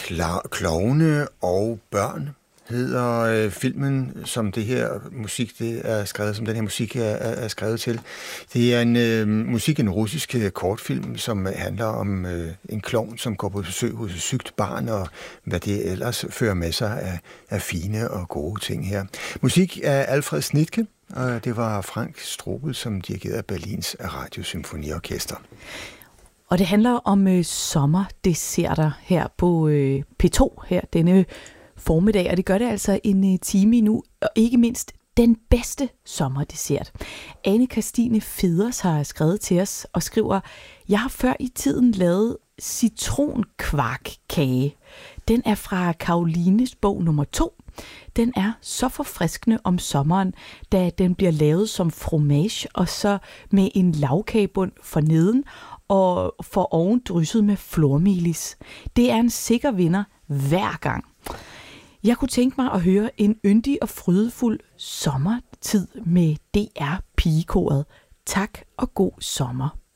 Klovne og børn hedder filmen, som det her musik det er skrevet, som den her musik er skrevet til. Det er en russisk kortfilm, som handler om en klovn, som går på besøg hos et sygt barn, og hvad det ellers fører med sig af fine og gode ting her. Musik af Alfred Snitke, og det var Frank Strobel, som dirigerede Berlins Radiosymfoniorkester. Og det handler om sommerdesserter her på P2 her denne formiddag, og det gør det altså en time nu, og ikke mindst den bedste sommerdessert. Ane Christine Feders har skrevet til os og skriver: Jeg har før i tiden lavet citronkvarkkage. Den er fra Karolines bog nummer 2. Den er så forfriskende om sommeren, da den bliver lavet som fromage, og så med en lavkagebund for neden, og for oven drysset med flormelis. Det er en sikker vinder hver gang. Jeg kunne tænke mig at høre en yndig og frydefuld sommertid med DR Pigekoret. Tak og god sommer.